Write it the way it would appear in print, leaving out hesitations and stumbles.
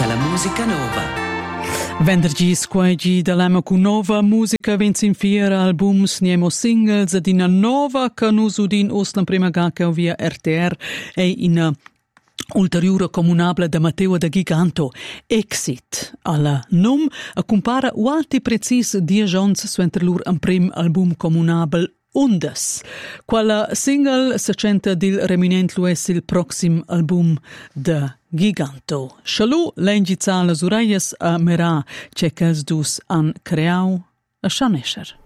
tutta la musica nova. Venerdì squaggi dall'amo con nova musica, 24 albums, niemo singles, di una nova che noi udin ostan prima gacca via RTR e in ulteriore comunabile da Matteo da Giganto, Exit, alla num, a compara quanti precis 10 anni suenter lur un prim album comunabile Undes. Quella single se centa dil reminent lo es il proxim album de Giganto. Shalou l'engizza las oreillas a Mera, cecas dus an creau a Schanescher.